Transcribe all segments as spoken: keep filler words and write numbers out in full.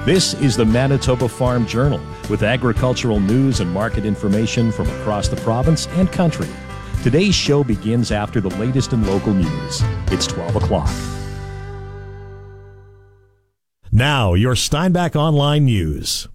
This is the Manitoba Farm Journal with agricultural news and market information from across the province and country. Today's show begins after the latest in local news. It's twelve o'clock. Now, your Steinbach Online News.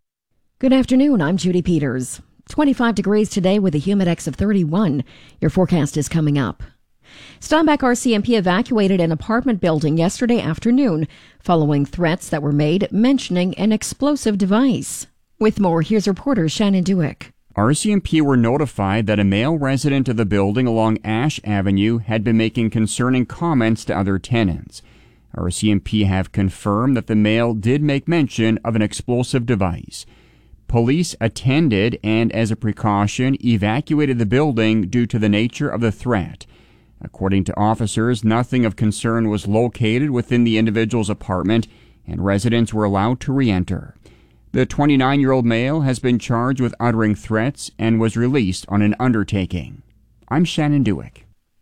Good afternoon. I'm Judy Peters. twenty-five degrees today with a humidex of thirty-one. Your forecast is coming up. Steinbach R C M P evacuated an apartment building yesterday afternoon following threats that were made mentioning an explosive device. With more, here's reporter Shannon Dewick. R C M P were notified that a male resident of the building along Ash Avenue had been making concerning comments to other tenants. R C M P have confirmed that the male did make mention of an explosive device. Police attended and, as a precaution, evacuated the building due to the nature of the threat. According to officers, nothing of concern was located within the individual's apartment, and residents were allowed to re-enter. The twenty-nine-year-old male has been charged with uttering threats and was released on an undertaking. I'm Shannon Dewick.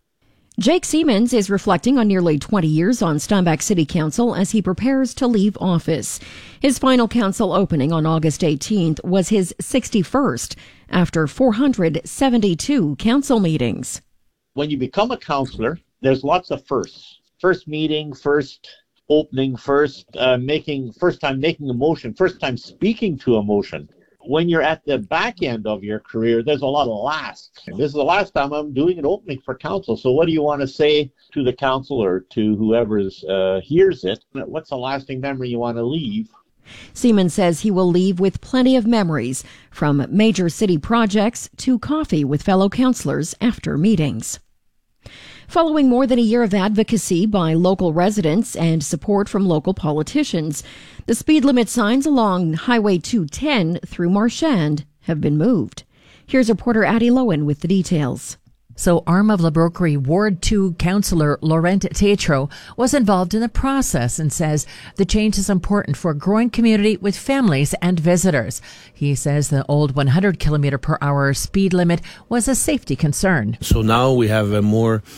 Jake Siemens is reflecting on nearly twenty years on Steinbach City Council as he prepares to leave office. His final council opening on August eighteenth was his sixty-first after four hundred seventy-two council meetings. When you become a councillor, there's lots of firsts. First meeting, first opening, first uh, making, first time making a motion, first time speaking to a motion. When you're at the back end of your career, there's a lot of lasts. And this is the last time I'm doing an opening for council. So what do you want to say to the council or to whoever uh, hears it? What's the lasting memory you want to leave? Siemens says he will leave with plenty of memories, from major city projects to coffee with fellow councillors after meetings. Following more than a year of advocacy by local residents and support from local politicians, the speed limit signs along Highway two ten through Marchand have been moved. Here's reporter Addie Lowen with the details. So Arm of Labroquerie Ward two Councillor Laurent Tétreault was involved in the process and says the change is important for a growing community with families and visitors. He says the old one hundred kilometer per hour speed limit was a safety concern. So now we have a more